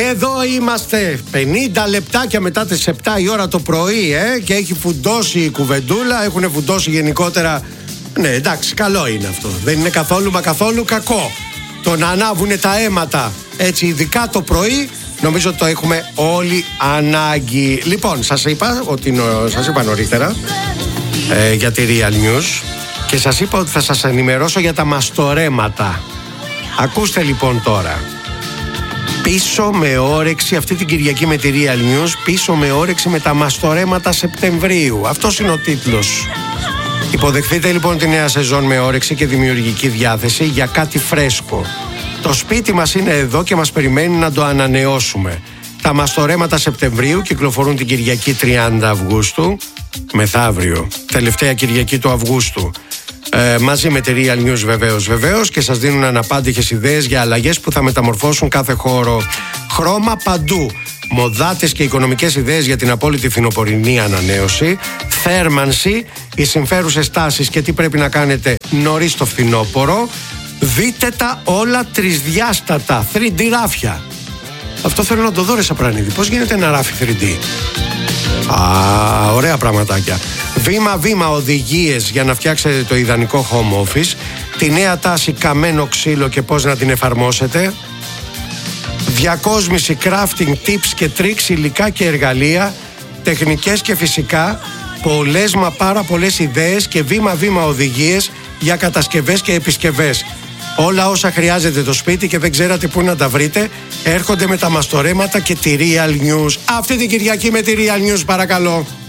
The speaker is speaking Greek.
Εδώ είμαστε 50 λεπτάκια μετά τις 7 η ώρα το πρωί, και έχει φουντώσει η κουβεντούλα. Έχουν φουντώσει γενικότερα. Ναι, εντάξει, καλό είναι αυτό. Δεν είναι καθόλου μα καθόλου κακό το να ανάβουνε τα αίματα έτσι, ειδικά το πρωί. Νομίζω ότι το έχουμε όλοι ανάγκη. Λοιπόν, σας είπα νωρίτερα για τη Real News και σας είπα ότι θα σας ενημερώσω για τα μαστορέματα. Ακούστε λοιπόν τώρα. Πίσω με όρεξη αυτή την Κυριακή με τη Real News. Πίσω με όρεξη με τα μαστορέματα Σεπτεμβρίου. Αυτός είναι ο τίτλος. Υποδεχτείτε λοιπόν τη νέα σεζόν με όρεξη και δημιουργική διάθεση για κάτι φρέσκο. Το σπίτι μας είναι εδώ και μας περιμένει να το ανανεώσουμε. Τα μαστορέματα Σεπτεμβρίου κυκλοφορούν την Κυριακή 30 Αυγούστου, μεθαύριο, τελευταία Κυριακή του Αυγούστου. Μαζί με τη Real News βεβαίως και σας δίνουν αναπάντηχες ιδέες για αλλαγές που θα μεταμορφώσουν κάθε χώρο. Χρώμα παντού. Μοδάτες και οικονομικές ιδέες για την απόλυτη φθινοπορεινή ανανέωση. Θέρμανση, οι συμφέρουσες τάσεις και τι πρέπει να κάνετε νωρίς το φθινόπωρο. Δείτε τα όλα τρισδιάστατα, 3D ράφια. Αυτό θέλω να το δω, ρε Σαπρανίδη. Πώς γίνεται ένα ράφι 3D? Ωραία πραγματάκια. Βήμα-βήμα οδηγίες για να φτιάξετε το ιδανικό home office. Τη νέα τάση καμένο ξύλο και πώς να την εφαρμόσετε. Διακόσμηση, crafting, tips και tricks, υλικά και εργαλεία. Τεχνικές και φυσικά. Πολλές μα πάρα πολλές ιδέες και βήμα-βήμα οδηγίες για κατασκευές και επισκευές. Όλα όσα χρειάζεται το σπίτι και δεν ξέρατε πού να τα βρείτε, έρχονται με τα μαστορέματα και τη Real News. Αυτή την Κυριακή με τη Real News, παρακαλώ.